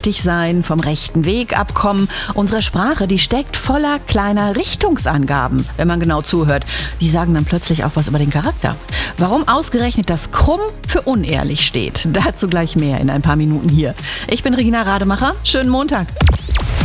richtig sein, vom rechten Weg abkommen. Unsere Sprache, die steckt voller kleiner Richtungsangaben. Wenn man genau zuhört, die sagen dann plötzlich auch was über den Charakter. Warum ausgerechnet das Krumm für unehrlich steht, dazu gleich mehr in ein paar Minuten hier. Ich bin Regina Rademacher. Schönen Montag.